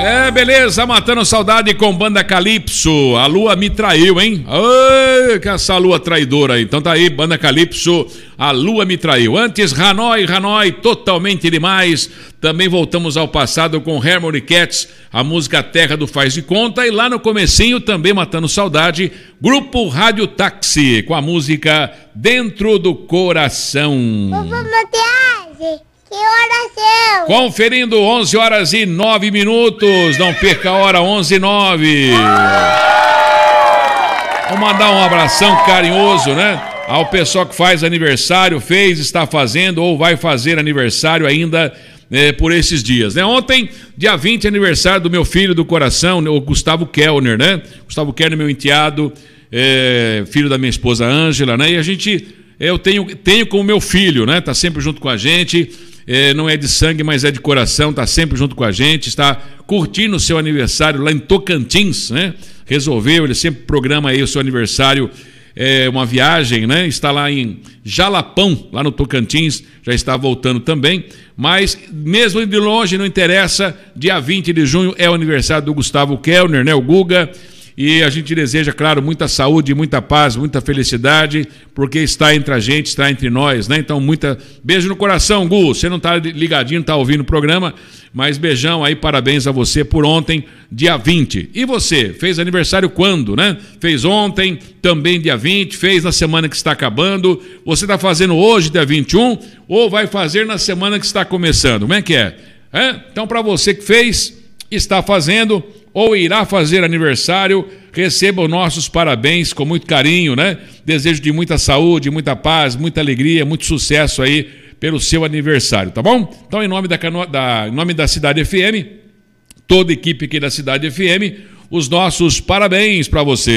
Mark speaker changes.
Speaker 1: Beleza, matando saudade com Banda Calypso. A lua me traiu, hein? Ai, que essa lua traidora aí. Então tá aí, Banda Calypso, a lua me traiu. Antes, Hanoi, totalmente demais. Também voltamos ao passado com Harmony Cats, a música Terra do Faz de Conta. E lá no comecinho, também matando saudade, Grupo Rádio Táxi, com a música Dentro do Coração.
Speaker 2: Que oração!
Speaker 1: Conferindo 11 horas e 9 minutos. Não perca a hora, 11:09. Vamos mandar um abração carinhoso, né? Ao pessoal que faz aniversário, está fazendo ou vai fazer aniversário ainda por esses dias, né? Ontem, dia 20, aniversário do meu filho do coração, o Gustavo Kellner, né? Gustavo Kellner, meu enteado, filho da minha esposa Ângela, né? E eu tenho como meu filho, né? Tá sempre junto com a gente. Não é de sangue, mas é de coração, está sempre junto com a gente, está curtindo o seu aniversário lá em Tocantins, né? Resolveu, ele sempre programa aí o seu aniversário, uma viagem, né? Está lá em Jalapão, lá no Tocantins, já está voltando também, mas mesmo de longe não interessa, dia 20 de junho é o aniversário do Gustavo Kellner, né? O Guga. E a gente deseja, claro, muita saúde, muita paz, muita felicidade, porque está entre a gente, está entre nós, né? Então, beijo no coração, Gu. Você não está ligadinho, não está ouvindo o programa, mas beijão aí, parabéns a você por ontem, dia 20. E você, fez aniversário quando, né? Fez ontem, também dia 20, fez na semana que está acabando. Você está fazendo hoje, dia 21, ou vai fazer na semana que está começando? Como é que é? Então, para você que fez, está fazendo ou irá fazer aniversário, receba os nossos parabéns com muito carinho, né? Desejo de muita saúde, muita paz, muita alegria, muito sucesso aí pelo seu aniversário, tá bom? Então, em nome da Cidade FM, toda a equipe aqui da Cidade FM, os nossos parabéns para você.